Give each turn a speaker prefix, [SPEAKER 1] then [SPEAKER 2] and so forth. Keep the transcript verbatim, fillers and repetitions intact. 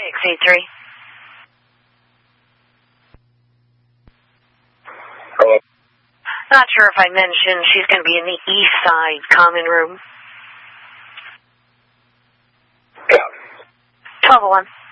[SPEAKER 1] six eight three.
[SPEAKER 2] Hello.
[SPEAKER 1] Not sure if I mentioned she's going to be in the east side common room.
[SPEAKER 2] Yeah.
[SPEAKER 1] twelve oh one.